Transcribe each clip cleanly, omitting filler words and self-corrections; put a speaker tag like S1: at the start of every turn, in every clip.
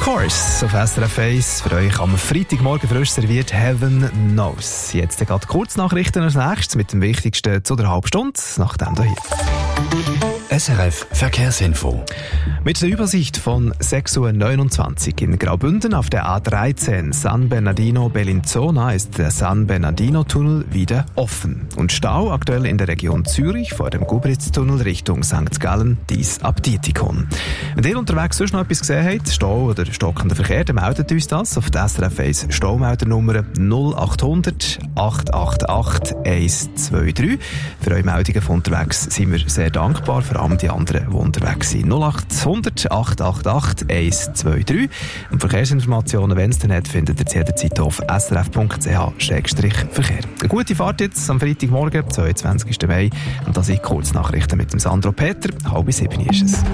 S1: Course auf SRF 1. Für euch am Freitagmorgen frisch serviert Heaven Knows. Jetzt gerade Kurznachrichten als nächstes mit dem Wichtigsten zu der Halbstunde, nach dem hier.
S2: SRF Verkehrsinfo.
S1: Mit der Übersicht von 6.29 Uhr in Graubünden auf der A13 San Bernardino-Bellinzona ist der San Bernardino-Tunnel wieder offen. Und Stau aktuell in der Region Zürich vor dem Gubritz-Tunnel Richtung St. Gallen, dies ab Dietikon. Wenn ihr unterwegs sonst noch etwas gesehen habt, Stau oder stockender Verkehr, dann meldet uns das auf der SRF 1 Staumeldernummer 0800 888 123. Für eure Meldungen von unterwegs sind wir sehr dankbar, vor allem die anderen, die unterwegs sind. 0800 888 123. Und Verkehrsinformationen, wenn es denn hat, findet ihr jederzeit auf srf.ch/Verkehr. Eine gute Fahrt jetzt am Freitagmorgen, 22. Mai. Und das sind Kurznachrichten mit dem Sandro Peter. 6:30 ist es.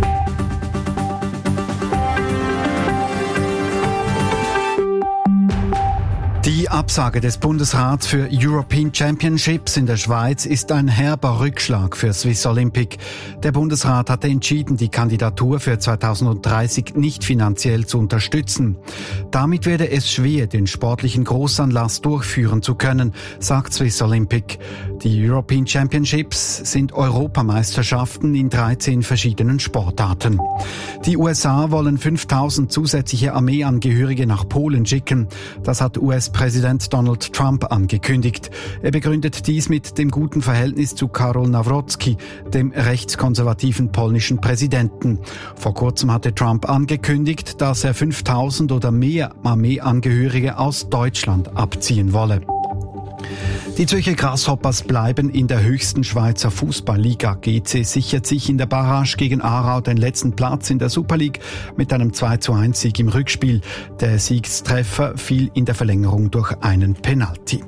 S3: Die Absage des Bundesrats für European Championships in der Schweiz ist ein herber Rückschlag für Swiss Olympic. Der Bundesrat hatte entschieden, die Kandidatur für 2030 nicht finanziell zu unterstützen. Damit werde es schwer, den sportlichen Großanlass durchführen zu können, sagt Swiss Olympic. Die European Championships sind Europameisterschaften in 13 verschiedenen Sportarten. Die USA wollen 5.000 zusätzliche Armeeangehörige nach Polen schicken. Das hat US-Präsident Donald Trump angekündigt. Er begründet dies mit dem guten Verhältnis zu Karol Nawrocki, dem rechtskonservativen polnischen Präsidenten. Vor kurzem hatte Trump angekündigt, dass er 5.000 oder mehr Armeeangehörige aus Deutschland abziehen wolle. Die Zürcher Grasshoppers bleiben in der höchsten Schweizer Fußballliga. GC sichert sich in der Barrage gegen Aarau den letzten Platz in der Super League mit einem 2:1-Sieg im Rückspiel. Der Siegstreffer fiel in der Verlängerung durch einen Penalty.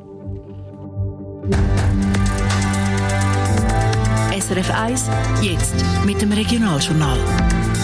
S4: SRF 1, jetzt mit dem Regionaljournal.